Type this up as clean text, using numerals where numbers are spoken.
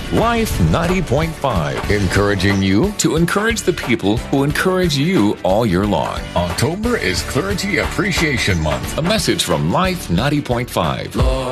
Life 90.5. Encouraging you to encourage the people who encourage you all year long. October is Clergy Appreciation Month. A message from Life 90.5.